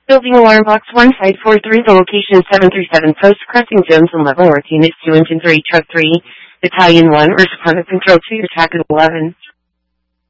Building alarm box 1 site 43, the location 737 post crossing Jones and Leavenworth, Unit 2 Engine 3 Truck 3, Battalion 1, responded control to your attack at 11.